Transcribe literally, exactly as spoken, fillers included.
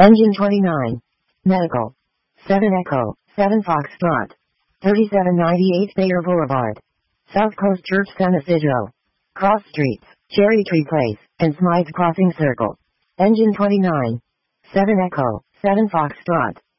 Engine twenty-nine. Medical. seven Echo, seven Foxtrot. thirty-seven ninety-eight Bayer Boulevard. South Coast Church San Isidro. Cross Streets, Cherry Tree Place, and Smythe Crossing Circle. Engine twenty-nine. seven Echo, seven Foxtrot.